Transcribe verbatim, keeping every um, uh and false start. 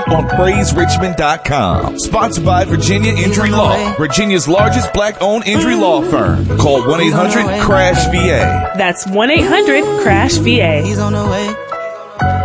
on praise richmond dot com. Sponsored by Virginia Injury Law, Virginia's largest black-owned injury law firm. Call one eight hundred crash V A. That's one eight hundred crash V A. He's on the way.